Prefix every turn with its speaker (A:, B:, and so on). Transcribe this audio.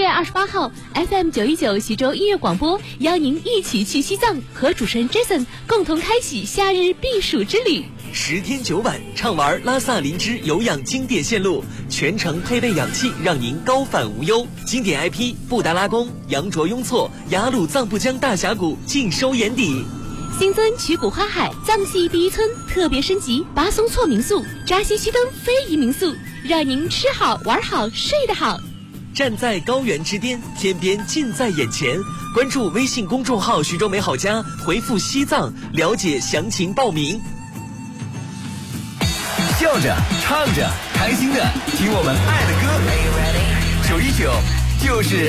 A: 月28号 FM 919徐州音乐广播邀您一起去西藏，和主持人 Jason 共同开启夏日避暑之旅。
B: 10天9晚畅玩拉萨林芝有氧经典线路，全程配备氧气，让您高反无忧。经典 IP 布达拉宫、羊卓雍措、雅鲁藏布江大峡谷尽收眼底。
A: 新增曲谷花海藏系第一村特别升级巴松措民宿、扎西须登非遗民宿，让您吃好玩好睡得好。
B: 站在高原之巅，天边近在眼前。关注微信公众号徐州美好家，回复西藏了解详情报名。
C: 笑着唱着开心的听我们爱的歌，919就是